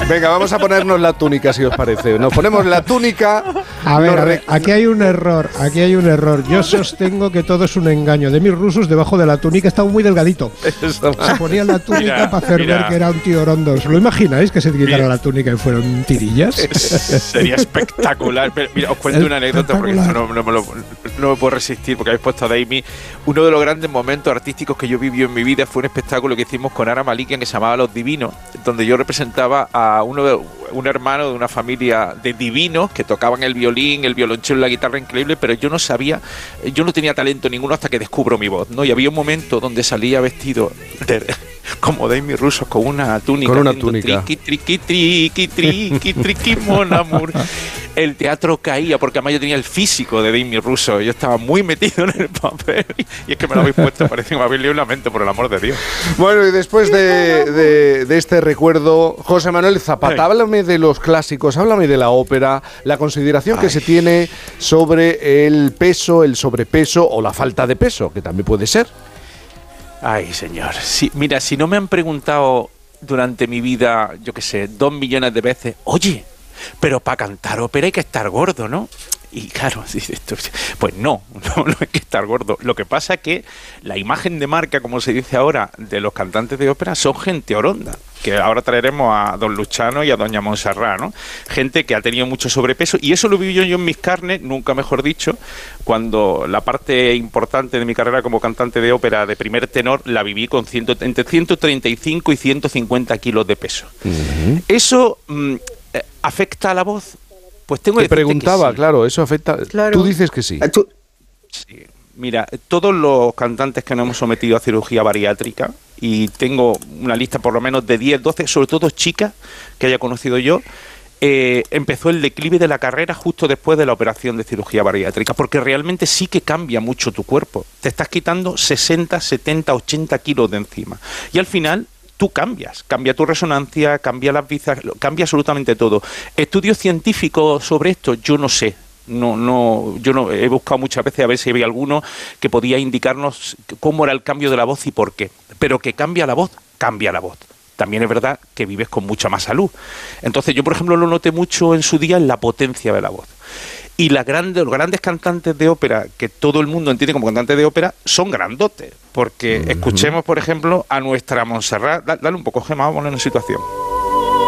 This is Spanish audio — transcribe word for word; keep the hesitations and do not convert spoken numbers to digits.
Venga, vamos a ponernos la túnica, si os parece. Nos ponemos la túnica. A ver, a ver, aquí hay un error, aquí hay un error. Yo sostengo que todo es un engaño. Demis Roussos, debajo de la túnica, estaba muy delgadito. Eso. Se ponía la túnica mira, para hacer mira. ver que era un tío orondo. ¿Os lo imagináis que se quitara mira. la túnica y fueron tirillas? Es, sería espectacular. Pero, mira, os cuento una anécdota porque no, no, me lo, no me puedo resistir porque habéis puesto a Demis. Uno de los grandes momentos artísticos que yo viví en mi vida fue un espectáculo que hicimos con Ara Malikian que se llamaba Los Divinos, donde yo representaba a uno de, un hermano de una familia de divinos que tocaban el violín, el violonchelo y la guitarra increíble, pero yo no sabía, yo no tenía talento ninguno hasta que descubro mi voz, ¿no? Y había un momento donde salía vestido de, como Demis Roussos con una túnica. Con una túnica. Triqui, triqui, triqui, triqui, triqui, mon amour. El teatro caía porque además yo tenía el físico de Demis Roussos. Yo estaba muy metido en el papel y es que me lo habéis puesto, parece que me habéis leído un lamento, por el amor de Dios. Bueno, y después de, de, de este recuerdo, José Manuel Zapata, Ay. háblame de los clásicos, háblame de la ópera, la consideración Ay. que se tiene sobre el peso, el sobrepeso o la falta de peso, que también puede ser. Ay, señor. Sí, mira, si no me han preguntado durante mi vida, yo qué sé, dos millones de veces, oye, pero para cantar ópera hay que estar gordo, ¿no? Y claro, pues no, no, no hay que estar gordo. Lo que pasa es que la imagen de marca, como se dice ahora, de los cantantes de ópera son gente oronda, que ahora traeremos a don Luchano y a doña Montserrat, ¿no? Gente que ha tenido mucho sobrepeso, y eso lo viví yo en mis carnes, nunca mejor dicho, cuando la parte importante de mi carrera como cantante de ópera de primer tenor la viví con ciento, entre ciento treinta y cinco y ciento cincuenta kilos de peso. Uh-huh. Eso mmm, afecta a la voz. Pues tengo que Te preguntaba, que sí. claro, eso afecta. Claro. Tú dices que sí. Sí. Mira, todos los cantantes que nos hemos sometido a cirugía bariátrica, y tengo una lista por lo menos de diez, doce, sobre todo chicas que haya conocido yo, eh, empezó el declive de la carrera justo después de la operación de cirugía bariátrica, porque realmente sí que cambia mucho tu cuerpo. Te estás quitando sesenta, setenta, ochenta kilos de encima. Y al final tú cambias, cambia tu resonancia, cambia las visas, cambia absolutamente todo. Estudios científicos sobre esto, yo no sé. No, no, yo no he buscado muchas veces a ver si había alguno que podía indicarnos cómo era el cambio de la voz y por qué. Pero que cambia la voz, cambia la voz. También es verdad que vives con mucha más salud. Entonces yo, por ejemplo, lo noté mucho en su día en la potencia de la voz. Y la grande, los grandes cantantes de ópera, que todo el mundo entiende como cantantes de ópera, son grandotes. Porque uh-huh. escuchemos, por ejemplo, a nuestra Montserrat. Dale un poco, Gemma, vamos a poner en situación.